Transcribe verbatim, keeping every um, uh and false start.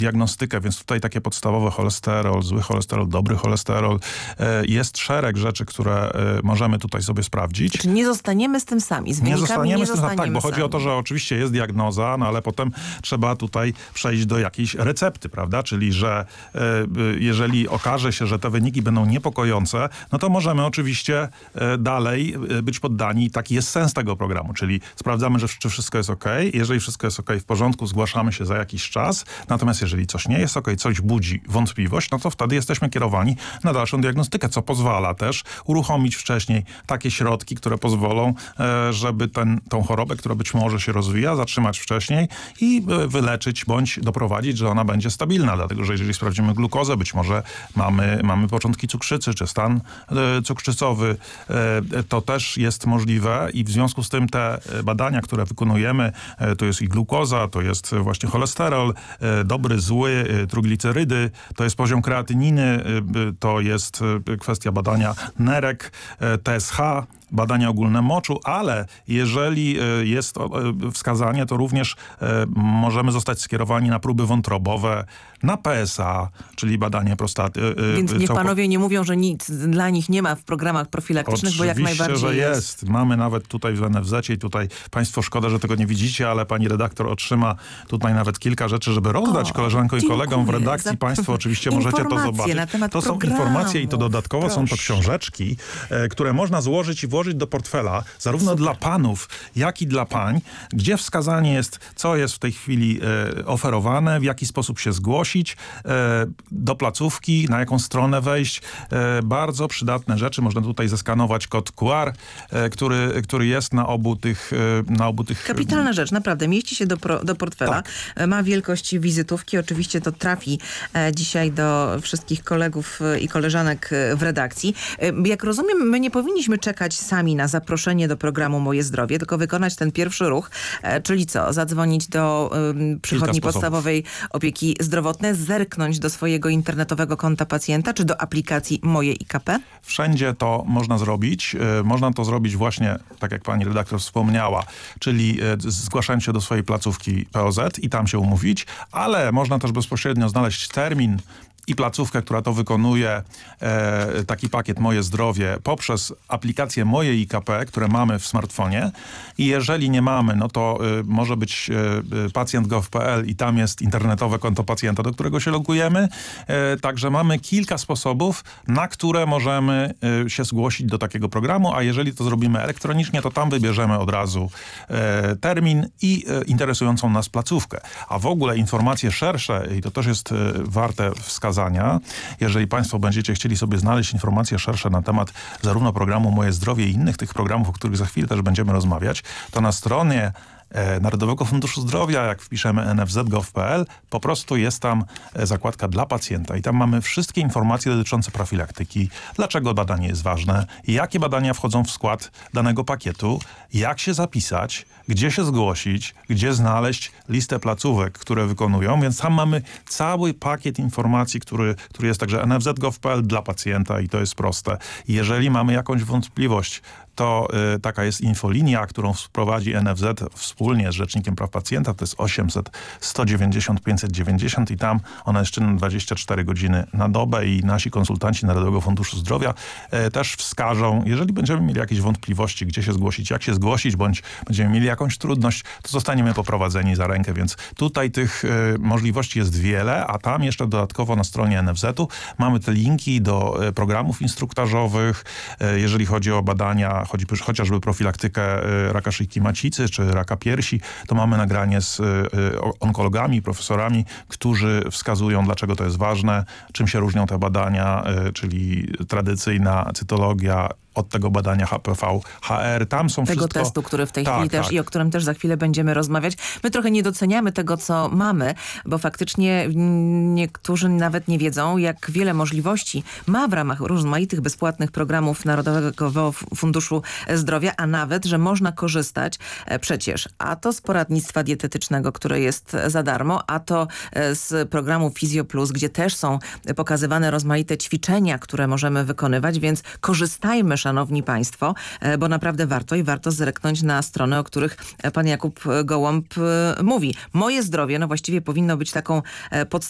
diagnostykę, więc tutaj takie podstawowe cholesterol, zły cholesterol, dobry cholesterol. Jest szereg rzeczy, które możemy tutaj sobie sprawdzić. Czy nie zostaniemy z tym sami? Z wynikami nie zostaniemy nie z tym zostaniemy sami. Tak, bo sami. chodzi o to, że oczywiście jest diagnoza, no ale potem trzeba tutaj przejść do jakiejś recepty, prawda? Czyli, że jeżeli okaże się, że te wyniki będą niepokojące, no to możemy oczywiście dalej być poddani. Taki jest sens tego programu, czyli sprawdzamy, że czy wszystko jest ok. Jeżeli wszystko jest ok, w porządku, zgłaszamy się za jakiś czas. Natomiast jeżeli coś nie jest ok, coś budzi wątpliwość, no to wtedy jesteśmy kierowani na dalszą diagnostykę, co pozwala też uruchomić wcześniej takie środki, które pozwolą, żeby ten, tą chorobę, która być może się rozwija, zatrzymać wcześniej i wyleczyć bądź doprowadzić, że ona będzie stabilna. Dlatego, że jeżeli sprawdzimy glukozę, być może mamy, mamy początki cukrzycy, czy stan cukrzycowy, to też jest możliwe i w związku z tym te badania, które wykonujemy, to jest i glukoza, to jest właśnie cholesterol, dobry, zły, trójglicerydy, to jest poziom kreatyniny, to jest kwestia badania nerek, T S H, badania ogólne moczu, ale jeżeli jest wskazanie, to również możemy zostać skierowani na próby wątrobowe, na P S A, czyli badanie prostaty. Więc niech całko... panowie nie mówią, że nic dla nich nie ma w programach profilaktycznych, Oczywiście, bo jak najbardziej że jest. jest. Mamy nawet tutaj w N F Z-cie i tutaj państwo szkoda, że tego nie widzicie, ale pani redaktor otrzyma tutaj nawet kilka rzeczy, żeby rozdać o, koleżankom i kolegom w dziękuję redakcji. za Państwo oczywiście możecie to zobaczyć. Na temat to są programu. informacje i to dodatkowo Proszę. są to książeczki, e, które można złożyć i włożyć do portfela, zarówno Super. dla panów, jak i dla pań, gdzie wskazanie jest, co jest w tej chwili e, oferowane, w jaki sposób się zgłosić e, do placówki, na jaką stronę wejść. E, bardzo przydatne rzeczy. Można tutaj zeskanować kod Q R, e, który, który jest na obu tych... E, na obu tych Kapitalna rzecz, naprawdę. Mieści się do, pro, do portfela. Tak. Ma wielkość wizytówki. Oczywiście to trafi e, dzisiaj do wszystkich kolegów e, i koleżanek e, w redakcji. E, jak rozumiem, my nie powinniśmy czekać sami na zaproszenie do programu Moje Zdrowie, tylko wykonać ten pierwszy ruch, e, czyli co? Zadzwonić do e, przychodni podstawowej opieki zdrowotnej, zerknąć do swojego internetowego konta pacjenta, czy do aplikacji Moje I K P? Wszędzie to można zrobić. E, można to zrobić właśnie, tak jak pani redaktor wspomniała, czyli e, zgłaszając się do swojej placówki P O Z i tam się umówić, ale można też bezpośrednio znaleźć termin i placówkę, która to wykonuje, e, taki pakiet Moje Zdrowie poprzez aplikację Moje I K P, które mamy w smartfonie i jeżeli nie mamy, no to y, może być y, pacjent kropka gov kropka p l i tam jest internetowe konto pacjenta, do którego się logujemy. E, także mamy kilka sposobów, na które możemy y, się zgłosić do takiego programu, a jeżeli to zrobimy elektronicznie, to tam wybierzemy od razu e, termin i e, interesującą nas placówkę. A w ogóle informacje szersze, i to też jest y, warte wskazania, jeżeli państwo będziecie chcieli sobie znaleźć informacje szersze na temat zarówno programu Moje Zdrowie i innych tych programów, o których za chwilę też będziemy rozmawiać, to na stronie e, Narodowego Funduszu Zdrowia, jak wpiszemy N F Z kropka gov kropka p l, po prostu jest tam e, zakładka dla pacjenta i tam mamy wszystkie informacje dotyczące profilaktyki, dlaczego badanie jest ważne, jakie badania wchodzą w skład danego pakietu, jak się zapisać, gdzie się zgłosić, gdzie znaleźć listę placówek, które wykonują, więc tam mamy cały pakiet informacji, który, który jest także N F Z kropka gov kropka p l dla pacjenta i to jest proste. Jeżeli mamy jakąś wątpliwość, to y, taka jest infolinia, którą wprowadzi N F Z wspólnie z Rzecznikiem Praw Pacjenta, to jest osiemset sto dziewięćdziesiąt pięćset dziewięćdziesiąt i tam ona jest czynna dwadzieścia cztery godziny na dobę i nasi konsultanci Narodowego Funduszu Zdrowia y, też wskażą, jeżeli będziemy mieli jakieś wątpliwości, gdzie się zgłosić, jak się zgłosić, bądź będziemy mieli jakąś trudność, to zostaniemy poprowadzeni za rękę, więc tutaj tych y, możliwości jest wiele, a tam jeszcze dodatkowo na stronie N F Z-u mamy te linki do y, programów instruktażowych, y, jeżeli chodzi o badania, chodzi chociażby profilaktykę y, raka szyjki macicy, czy raka piersi, to mamy nagranie z y, onkologami, profesorami, którzy wskazują, dlaczego to jest ważne, czym się różnią te badania, y, czyli tradycyjna cytologia, od tego badania H P V H R. Tam są tego wszystko... testu, który w tej tak, chwili też tak. i o którym też za chwilę będziemy rozmawiać. My trochę nie doceniamy tego, co mamy, bo faktycznie niektórzy nawet nie wiedzą, jak wiele możliwości ma w ramach rozmaitych bezpłatnych programów Narodowego Funduszu Zdrowia, a nawet, że można korzystać przecież a to z poradnictwa dietetycznego, które jest za darmo, a to z programu Fizjo Plus, gdzie też są pokazywane rozmaite ćwiczenia, które możemy wykonywać, więc korzystajmy, szanowni państwo, bo naprawdę warto i warto zerknąć na strony, o których pan Jakub Gołąb mówi. Moje Zdrowie, no właściwie powinno być taką podstawą